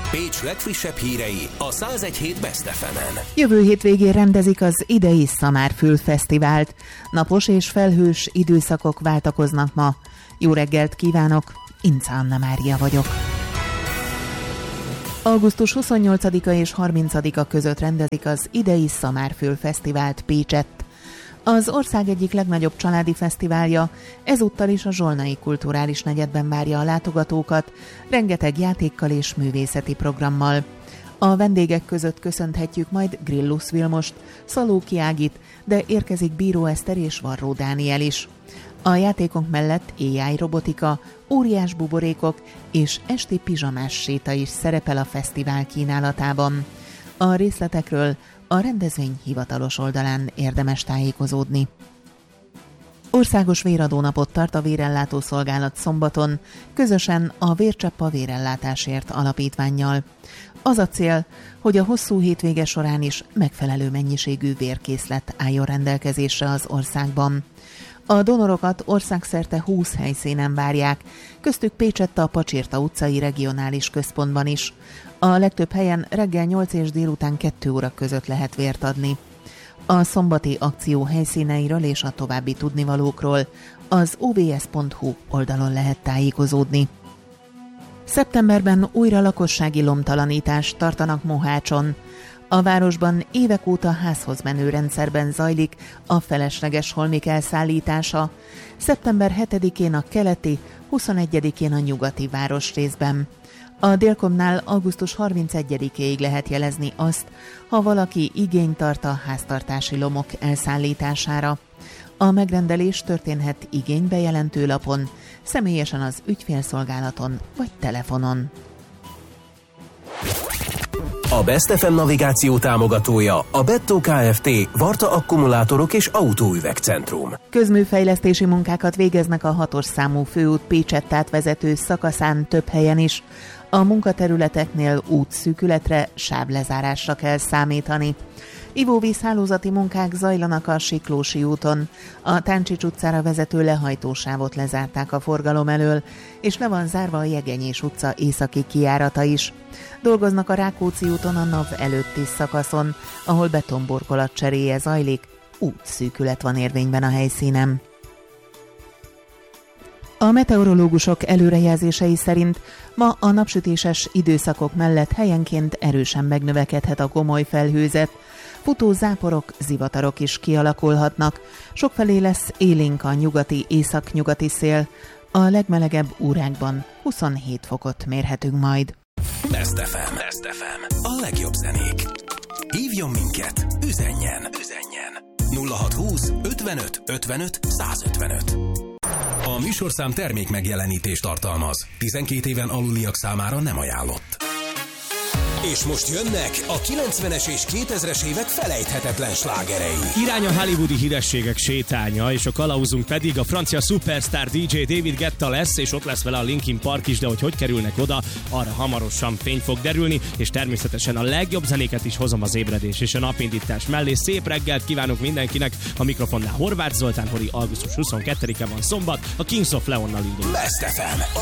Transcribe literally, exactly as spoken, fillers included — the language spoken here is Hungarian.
Pécs legfrissebb hírei a száz egy hét Best ef emen. Jövő hétvégén rendezik az idei Szamárfül Fesztivált. Napos és felhős időszakok váltakoznak ma. Jó reggelt kívánok, Inca Anna Mária vagyok. augusztus huszonnyolcadika és harmincadika között rendezik az idei Szamárfül Fesztivált Pécsett. Az ország egyik legnagyobb családi fesztiválja, ezúttal is a Zsolnai Kulturális Negyedben várja a látogatókat, rengeteg játékkal és művészeti programmal. A vendégek között köszönthetjük majd Grillus Vilmost, Szalóki Ágit, de érkezik Bíró Eszter és Varró Dániel is. A játékok mellett á i robotika, óriás buborékok és esti pizsamás séta is szerepel a fesztivál kínálatában. A részletekről a rendezvény hivatalos oldalán érdemes tájékozódni. Országos véradónapot tart a Vérellátó Szolgálat szombaton, közösen a Vércsepp a Vérellátásért alapítvánnyal. Az a cél, hogy a hosszú hétvége során is megfelelő mennyiségű vérkészlet álljon rendelkezésre az országban. A donorokat országszerte húsz helyszínen várják, köztük Pécsett a Pacsirta utcai regionális központban is. A legtöbb helyen reggel nyolc és délután kettő óra között lehet vért adni. A szombati akció helyszíneiről és a további tudnivalókról az o v s pont h u oldalon lehet tájékozódni. Szeptemberben újra lakossági lomtalanítást tartanak Mohácson. A városban évek óta házhoz menő rendszerben zajlik a felesleges holmik elszállítása. Szeptember hetedikén a keleti, huszonegyedikén a nyugati városrészben. A Délkomnál augusztus harmincegyedikéig lehet jelezni azt, ha valaki igényt tart a háztartási lomok elszállítására. A megrendelés történhet igénybejelentő lapon, személyesen az ügyfélszolgálaton vagy telefonon. A Best ef em navigáció támogatója a Bettó Kft. Varta Akkumulátorok és Autóüvegcentrum. Közműfejlesztési munkákat végeznek a hatos számú főút Pécsett átvezető szakaszán több helyen is. A munkaterületeknél útszűkületre, sávlezárásra kell számítani. Ivóvízhálózati munkák zajlanak a Siklósi úton. A Táncsics utcára vezető lehajtósávot lezárták a forgalom elől, és le van zárva a Jegenyés utca északi kijárata is. Dolgoznak a Rákóczi úton a NAV előtti szakaszon, ahol betonburkolat cseréje zajlik, útszűkület van érvényben a helyszínen. A meteorológusok előrejelzései szerint ma a napsütéses időszakok mellett helyenként erősen megnövekedhet a gomoly felhőzet, futó záporok, zivatarok is kialakulhatnak, sokfelé lesz élénk a nyugati észak-nyugati szél, a legmelegebb órákban huszonhét fokot mérhetünk majd. Best ef em. Best ef em. A legjobb zenék. Hívjon minket, üzenjen, üzenjen. nulla hat húsz ötvenöt ötvenöt százötvenöt. A műsorszám termék megjelenítést tartalmaz. tizenkét éven aluliak számára nem ajánlott. És most jönnek a kilencvenes és kétezres évek felejthetetlen slágerei. Irány a hollywoodi hírességek sétánya, és a kalauzunk pedig a francia szupersztár dé dzsé David Guetta lesz, és ott lesz vele a Linkin Park is, de hogy hogy kerülnek oda, arra hamarosan fény fog derülni, és természetesen a legjobb zenéket is hozom az ébredés és a napindítás mellé. Szép reggelt kívánok mindenkinek, a mikrofonnál Horváth Zoltán, Hori, augusztus huszonkettedike van szombat, a Kings of Leonnal indulunk. Best ef em.